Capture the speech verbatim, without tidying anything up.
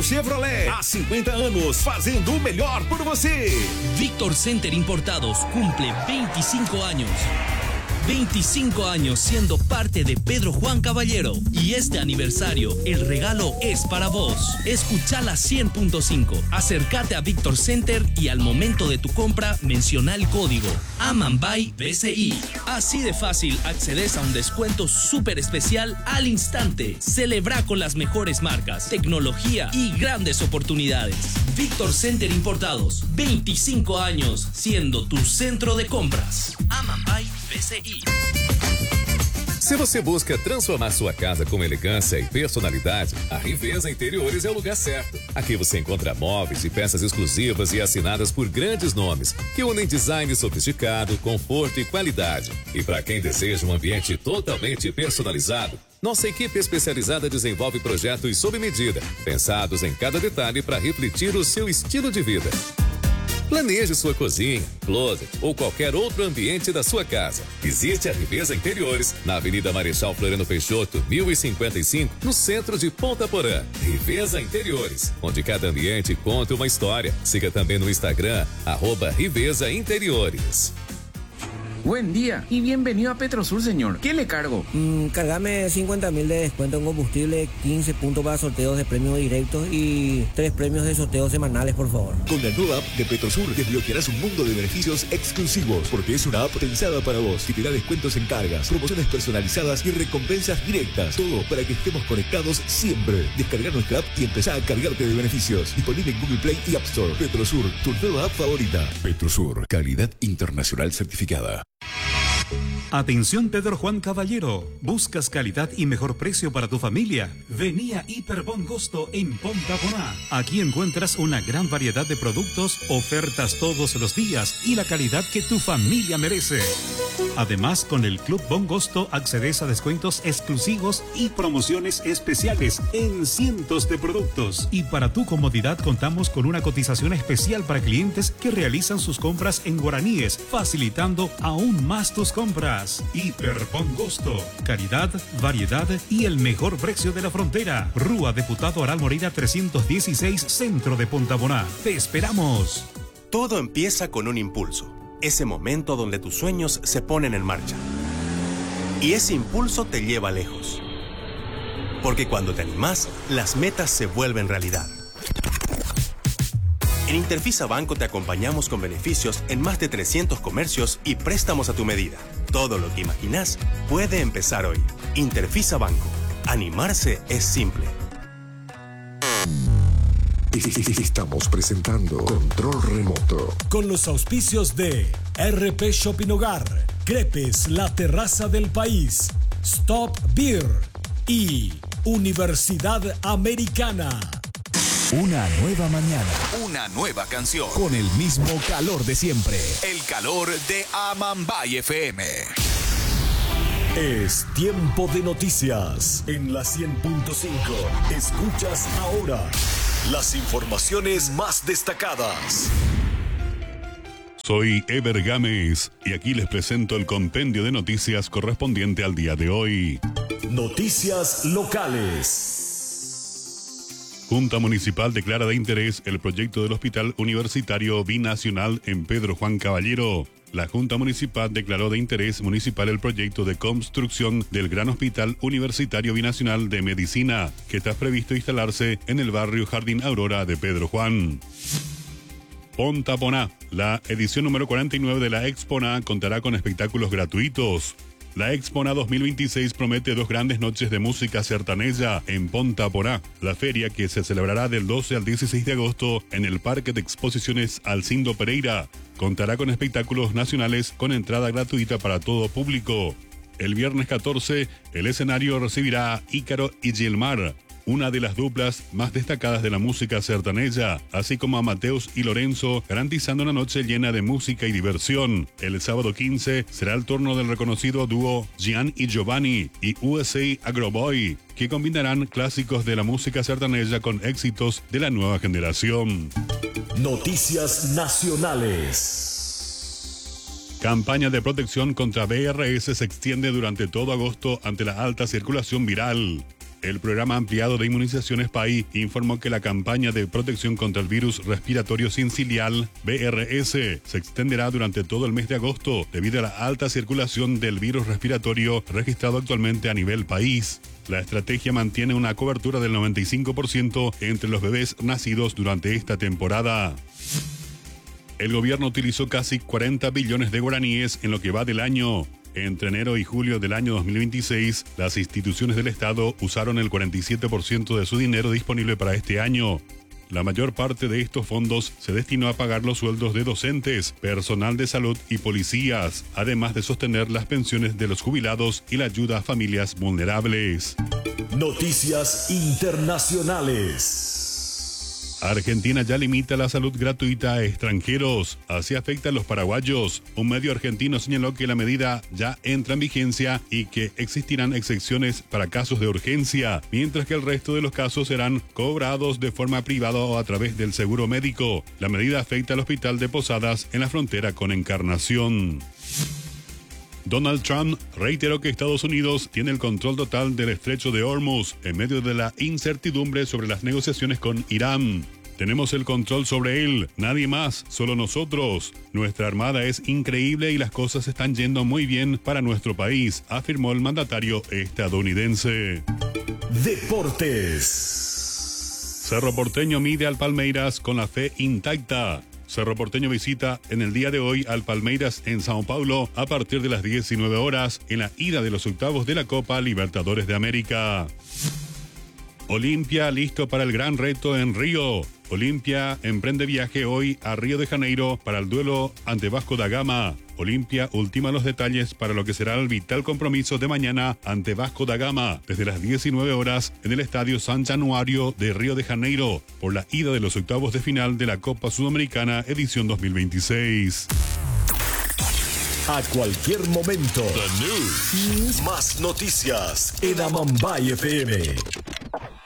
Centro Chevrolet. Há cincuenta anos, fazendo o melhor por você. Victor Center Importados cumple veinticinco años. veinticinco años siendo parte de Pedro Juan Caballero. Y este aniversario, el regalo es para vos. Escucha la cien punto cinco. Acércate a Victor Center y al momento de tu compra, menciona el código Amanbay B C I. Así de fácil accedes a un descuento súper especial al instante. Celebra con las mejores marcas, tecnología y grandes oportunidades. Victor Center Importados, veinticinco años siendo tu centro de compras. Amanbay B C I. Se você busca transformar sua casa com elegância e personalidade, a Riveza Interiores é o lugar certo. Aqui você encontra móveis e peças exclusivas e assinadas por grandes nomes, que unem design sofisticado, conforto e qualidade. E para quem deseja um ambiente totalmente personalizado, nossa equipe especializada desenvolve projetos sob medida, pensados em cada detalhe para refletir o seu estilo de vida. Planeje sua cozinha, closet ou qualquer outro ambiente da sua casa. Visite a Riveza Interiores, na Avenida Marechal Floriano Peixoto, mil e cinquenta e cinco, no centro de Ponta Porã. Riveza Interiores, onde cada ambiente conta uma história. Siga também no Instagram, arroba Riveza Interiores. Buen día y bienvenido a Petrosur, señor. ¿Qué le cargo? Mm, cargame cincuenta mil de descuento en combustible, quince puntos para sorteos de premios directos y tres premios de sorteos semanales, por favor. Con la nueva app de Petrosur desbloquearás un mundo de beneficios exclusivos, porque es una app pensada para vos, que te da descuentos en cargas, promociones personalizadas y recompensas directas. Todo para que estemos conectados siempre. Descarga nuestra app y empezá a cargarte de beneficios. Disponible en Google Play y App Store. Petrosur, tu nueva app favorita. Petrosur, calidad internacional certificada. Atención Pedro Juan Caballero, ¿buscas calidad y mejor precio para tu familia? Vení a Hiper Bon Gusto en Ponta Porã. Aquí encuentras una gran variedad de productos, ofertas todos los días y la calidad que tu familia merece. Además, con el Club Bon Gusto accedes a descuentos exclusivos y promociones especiales en cientos de productos. Y para tu comodidad contamos con una cotización especial para clientes que realizan sus compras en guaraníes, facilitando aún más tus compras. Hiper Bon Gusto, calidad, variedad y el mejor precio de la frontera. Rúa Diputado Aral Moreira trescientos dieciséis, Centro de Ponta Porã. ¡Te esperamos! Todo empieza con un impulso. Ese momento donde tus sueños se ponen en marcha. Y ese impulso te lleva lejos. Porque cuando te animás, las metas se vuelven realidad. En Interfisa Banco te acompañamos con beneficios en más de trescientos comercios y préstamos a tu medida. Todo lo que imaginás puede empezar hoy. Interfisa Banco. Animarse es simple. Estamos presentando Control Remoto. Con los auspicios de R P Shopping Hogar, Crepes, la terraza del país, Stop Beer y Universidad Americana. Una nueva mañana. Una nueva canción. Con el mismo calor de siempre. El calor de Amanbay F M. Es tiempo de noticias. En la cien punto cinco. Escuchas ahora las informaciones más destacadas. Soy Ever Gámez y aquí les presento el compendio de noticias correspondiente al día de hoy. Noticias locales. Junta Municipal declara de interés el proyecto del Hospital Universitario Binacional en Pedro Juan Caballero. La Junta Municipal declaró de interés municipal el proyecto de construcción del Gran Hospital Universitario Binacional de Medicina, que está previsto instalarse en el barrio Jardín Aurora de Pedro Juan. Ponta Porã. La edición número cuarenta y nueve de la Exponá contará con espectáculos gratuitos. La Exponá dos mil veintiséis promete dos grandes noches de música sertaneja en Ponta Porã. La feria, que se celebrará del doce al dieciséis de agosto en el Parque de Exposiciones Alcindo Pereira, contará con espectáculos nacionales con entrada gratuita para todo público. El viernes catorce, el escenario recibirá a Ícaro y Gilmar, una de las duplas más destacadas de la música sertaneja, así como a Mateus y Lorenzo, garantizando una noche llena de música y diversión. El sábado quince será el turno del reconocido dúo Gian y Giovanni y U S A Agroboy, que combinarán clásicos de la música sertaneja con éxitos de la nueva generación. Noticias nacionales. Campaña de protección contra V R S se extiende durante todo agosto ante la alta circulación viral. El programa ampliado de inmunizaciones P A I informó que la campaña de protección contra el virus respiratorio sincicial, B R S, se extenderá durante todo el mes de agosto debido a la alta circulación del virus respiratorio registrado actualmente a nivel país. La estrategia mantiene una cobertura del noventa y cinco por ciento entre los bebés nacidos durante esta temporada. El gobierno utilizó casi cuarenta billones de guaraníes en lo que va del año. Entre enero y julio del año dos mil veintiséis, las instituciones del Estado usaron el cuarenta y siete por ciento de su dinero disponible para este año. La mayor parte de estos fondos se destinó a pagar los sueldos de docentes, personal de salud y policías, además de sostener las pensiones de los jubilados y la ayuda a familias vulnerables. Noticias internacionales. Argentina ya limita la salud gratuita a extranjeros. Así afecta a los paraguayos. Un medio argentino señaló que la medida ya entra en vigencia y que existirán excepciones para casos de urgencia, mientras que el resto de los casos serán cobrados de forma privada o a través del seguro médico. La medida afecta al hospital de Posadas en la frontera con Encarnación. Donald Trump reiteró que Estados Unidos tiene el control total del estrecho de Hormuz en medio de la incertidumbre sobre las negociaciones con Irán. Tenemos el control sobre él, nadie más, solo nosotros. Nuestra armada es increíble y las cosas están yendo muy bien para nuestro país, afirmó el mandatario estadounidense. Deportes. Cerro Porteño mide al Palmeiras con la fe intacta. Cerro Porteño visita en el día de hoy al Palmeiras en Sao Paulo a partir de las diecinueve horas en la ida de los octavos de la Copa Libertadores de América. Olimpia listo para el gran reto en Río. Olimpia emprende viaje hoy a Río de Janeiro para el duelo ante Vasco da Gama. Olimpia ultima los detalles para lo que será el vital compromiso de mañana ante Vasco da Gama desde las diecinueve horas en el Estadio San Januario de Río de Janeiro por la ida de los octavos de final de la Copa Sudamericana edición dos mil veintiséis. A cualquier momento, The News. Más noticias en Amambay F M.